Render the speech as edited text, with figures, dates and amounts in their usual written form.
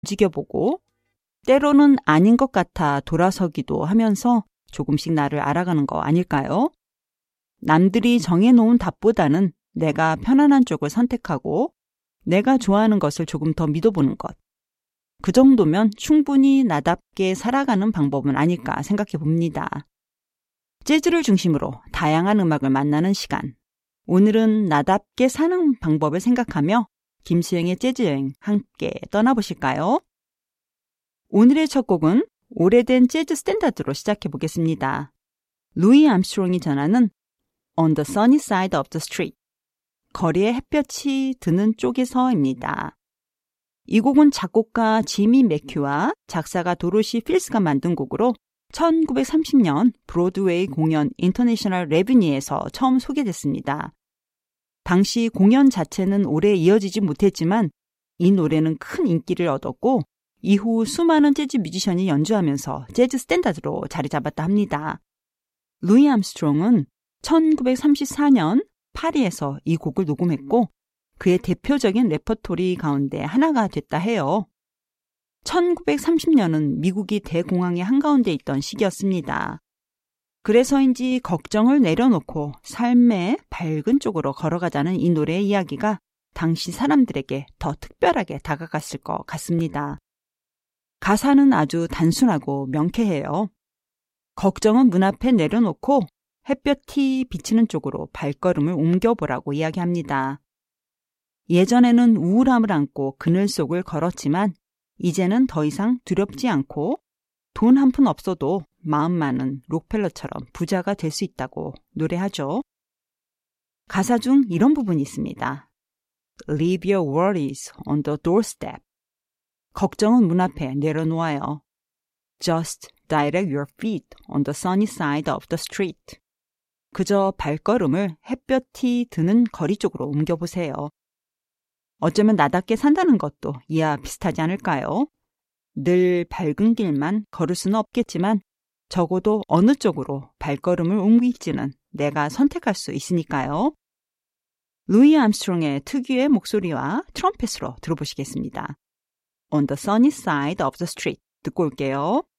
움직여보고 때로는 아닌 것 같아 돌아서기도 하면서 조금씩 나를 알아가는 거 아닐까요? 남들이 정해놓은 답보다는 내가 편안한 쪽을 선택하고 내가 좋아하는 것을 조금 더 믿어보는 것. 그 정도면 충분히 나답게 살아가는 방법은 아닐까 생각해 봅니다. 재즈를 중심으로 다양한 음악을 만나는 시간. 오늘은 나답게 사는 방법을 생각하며 김수영의 재즈 여행 함께 떠나보실까요? 오늘의 첫 곡은 오래된 재즈 스탠다드로 시작해 보겠습니다. 루이 암스트롱이 전하는 On the Sunny Side of the Street, 거리에 햇볕이 드는 쪽에서입니다. 이 곡은 작곡가 지미 맥큐와 작사가 도로시 필스가 만든 곡으로 1930년 브로드웨이 공연 인터내셔널 레비니에서 처음 소개됐습니다. 당시 공연 자체는 오래 이어지지 못했지만 이 노래는 큰 인기를 얻었고 이후 수많은 재즈 뮤지션이 연주하면서 재즈 스탠다드로 자리 잡았다 합니다. 루이 암스트롱은 1934년 파리에서 이 곡을 녹음했고 그의 대표적인 레퍼토리 가운데 하나가 됐다 해요. 1930년은 미국이 대공황의 한가운데 있던 시기였습니다. 그래서인지 걱정을 내려놓고 삶의 밝은 쪽으로 걸어가자는 이 노래의 이야기가 당시 사람들에게 더 특별하게 다가갔을 것 같습니다. 가사는 아주 단순하고 명쾌해요. 걱정은 문 앞에 내려놓고 햇볕이 비치는 쪽으로 발걸음을 옮겨보라고 이야기합니다. 예전에는 우울함을 안고 그늘 속을 걸었지만 이제는 더 이상 두렵지 않고 돈 한 푼 없어도 마음만은 록펠러처럼 부자가 될 수 있다고 노래하죠. 가사 중 이런 부분이 있습니다. Leave your worries on the doorstep. 걱정은 문 앞에 내려놓아요. Just direct your feet on the sunny side of the street. 그저 발걸음을 햇볕이 드는 거리 쪽으로 옮겨보세요. 어쩌면 나답게 산다는 것도 이와 비슷하지 않을까요? 늘 밝은 길만 걸을 수는 없겠지만 적어도 어느 쪽으로 발걸음을 옮길지는 내가 선택할 수 있으니까요. 루이 암스트롱의 특유의 목소리와 트럼펫으로 들어보시겠습니다. On the sunny side of the street 듣고 올게요.